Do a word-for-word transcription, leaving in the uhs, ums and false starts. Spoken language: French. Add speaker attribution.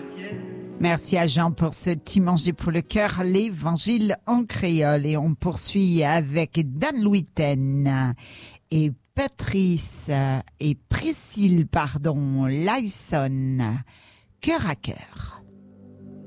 Speaker 1: Merci à Jean pour ce petit manger pour le cœur, l'évangile en créole. Et on poursuit avec Dan Louitaine et Patrice et Priscille, pardon, Lyson, cœur à cœur.